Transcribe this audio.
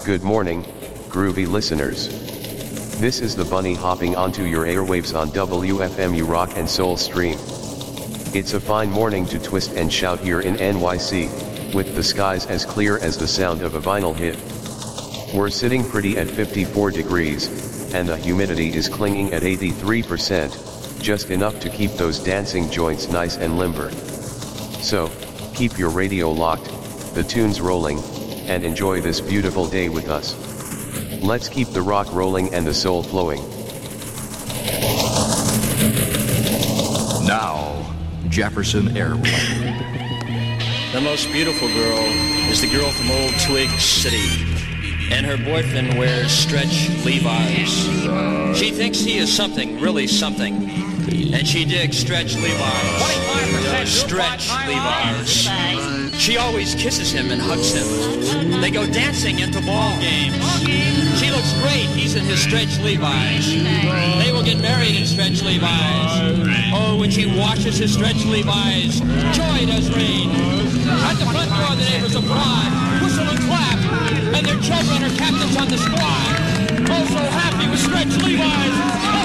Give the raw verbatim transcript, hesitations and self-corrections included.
Good morning, groovy listeners. This is the bunny hopping onto your airwaves on W F M U Rock and Soul Stream. It's a fine morning to twist and shout here in N Y C, with the skies as clear as the sound of a vinyl hit. We're sitting pretty at fifty-four degrees, and the humidity is clinging at eighty-three percent, just enough to keep those dancing joints nice and limber. So, keep your radio locked, the tunes rolling, and enjoy this beautiful day with us. Let's keep the rock rolling and the soul flowing. Now, Jefferson Airplane. The most beautiful girl is the girl from Old Twig City, and her boyfriend wears stretch Levi's. She thinks he is something, really something, and she digs stretch Levi's. Stretch Levi's. She always kisses him and hugs him. They go dancing into ball games. She looks great, he's in his stretch Levi's. They will get married in stretch Levi's. Oh, when she washes his stretch Levi's, joy does reign. At the front door, the neighbors applaud, whistle and clap, and their children are captains on the squad. Oh, so happy with stretch Levi's.